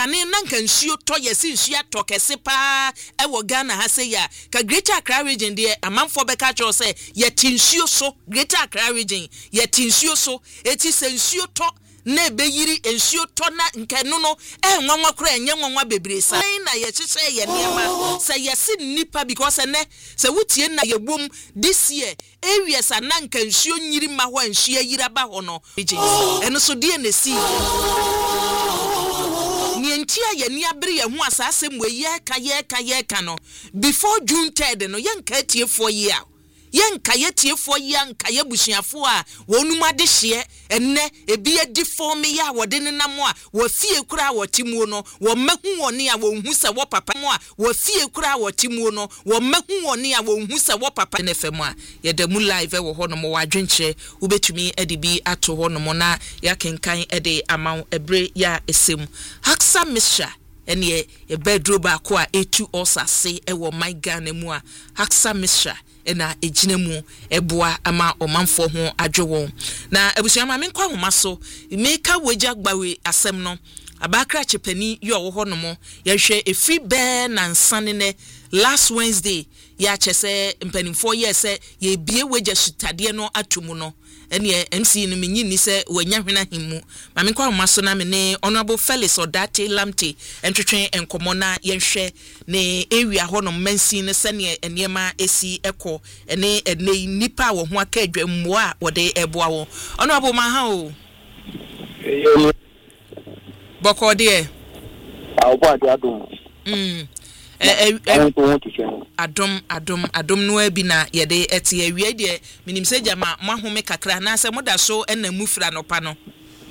kane na nka nsuo tɔ yɛsi nsuo atɔ kɛse paa ɛwɔ Ghana ha sɛ ya ka Greater Accra region de amanfo bɛka kyerɛ sɛ yɛte nsuo so Greater Accra region yɛte nsuo so eti sɛ nsuo tɔ na beyiri nsuo tɔ na nkɛno no nwanwa kora enye nwanwa bebre sa na yɛhyehyɛ yɛ nneɛma sɛ yɛsi nipa because ene sɛ wotie na yɛbom this year areas na nka nsuo nyiri ma ho nsuo yira ba ho no ɛno so die na si nientia ye ni abere ye ho asase mwe ye ka no before June 3rd no yenka tiefo ye a yenka ye tiefo ye anka ye busuafo a wonum ade hye enne ebi edi form ye a wode ne nam a wo fie kura wo timu no wo mahu woni a wo hu se wo papa mo a wo fie kura wo timu no wo mahu woni a wo hu se wo papa ne fam a ye da mu live wo ho no mo wadwenche wo betumi edi bi ato ho no mo na ya kenkan ede amaw ebre ya esem Haksa Misha ene ye bedro ba ko a etu osase e wo my Ghana mu a Haksa Misha ena ejina mu eboa ama omanfo ho adwewon na abusuama me kwa homa so meka wagya gbawe asem no abakra chepani yo wo ho no mo ye hwe efi be na nsane ne last Wednesday ya chese mpanimfo ye se ye bie wagya sutade no atomu no ene MC no menyi ni se wanya hwena himmu ma me kwa homa so na me ne Honorable Felix Odate Lamte entwetwen enkomo na ye hwe ne area ho no mansi ne se ne enema esi eko ene nipa wo ho aka adwammo a wode eboa wo Honorable Maha o boko de awobade adom adom no abi na yede eti awie de minim se jama mahome kakra na se moda so na mufra no pa no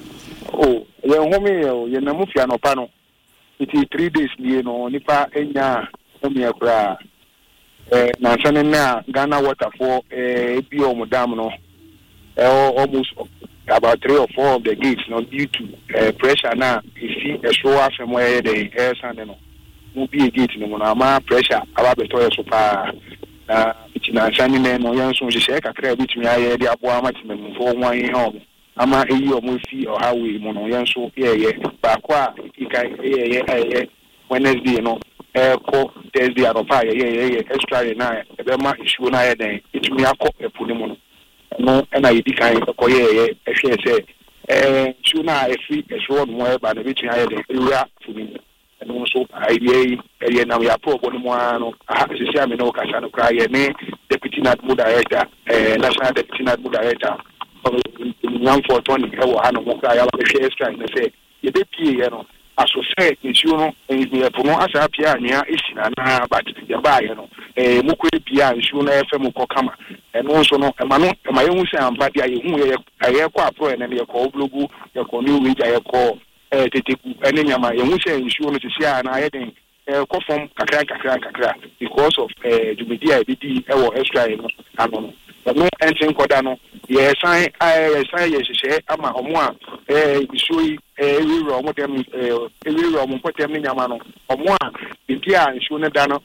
ye home ye na mufra no pa no iti 3 days nie no nipa enya omi akra na sane na Ghana waterfall bi omudam no almost about 3 or 4 of the gates no due to pressure na ifi esho afem where the air sand no mu bi gate no na ma pressure aba beto yeso pa na itina sane no yanso hye kakra bitumi aye de aboa matimem fo hwan he ho ama eyi omo fi o highway mo no yanso ye ba kwa ikai ye Wednesday no ko Thursday aropa ye extra na ebe ma issue na ye den itumi akọ epu ni mo no na yedi kan ko ye ehwe se issue na efi esho no mo ba na bitumi aye den ewura funi no so ye na we approach no mo ano sisi ame no kasa no kra ye ne deputy NADMO director national deputy NADMO director nyam for Tony e wo hanu mo kra ya ba hwe extra na say ye be pie ye no aso say nsuo no ye pono asa pia anya esina na but ye ba ye no mo kwe pia nsuo na efe mo kokama no so no ema no ema ye hu say ampa dia ye hu ye kwa pro ene ye ko blogu ye ko new week ye ko teteku ene nyama ye hu say nsuo no sisia na ye den ko form kakra because of jumedia bidi e wo extra no ano no entin koda no ye sign ye hye ama omo a isuo ewiro omo dem ewiro omo potem ni nyama no omo a bidi a isuo ne da no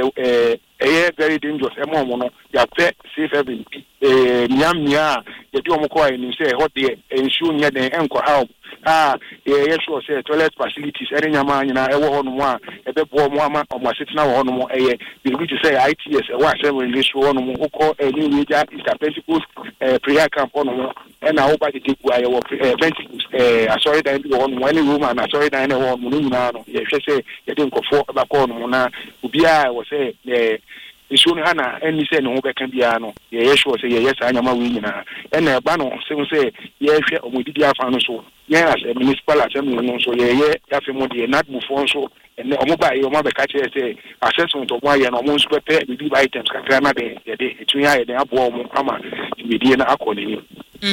very dangerous emo omo no ya pe safe heaven nyamia ye di omo ko ayi ni say hot there isuo nya den enko help ye sure say toilet facilities ere nyama nyina ewo ho no a ebebo mo ama omo asetina wo ho no we to say ITS wa seven this wo no mo ko any major Easter Pentecost prayer camp no and I hope I take aye wo Pentecost sorry that wo no any room and sorry that wo no nyina no ye hwe say ye de nkofo ba ko no na obia wo say issue no hana any say no beka bia no ye sure say ye sa nyama we nyina and e ba no say ye hwe omodidi afa no so ye as a municipal assembly no so ye yafe mo de NADMO fo so and omo ba ye omo be ka che say assessment of why no mo so prepare bi items kakra na de ye etunya ye de abo omo ama medie na akọ ni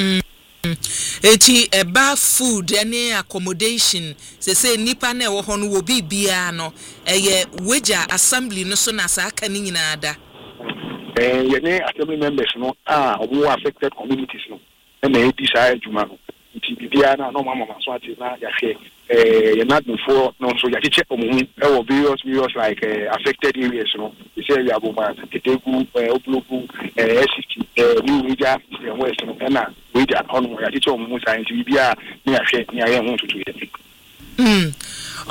eti eba food any accommodation say nipa na ewo ho no wo bibia no eye wagya assembly no so na sa aka ni nyina da ye ne assembly members no omo affected communities no na e decide juma no ti bibia na no mama so ati na ya hwe ye not before no so ya check omo e various like affected areas no we say we aboma tetegu oblogu SCT new media west no na we ja on ya check omo science bibia na ya hwe ni aye ho tutu ye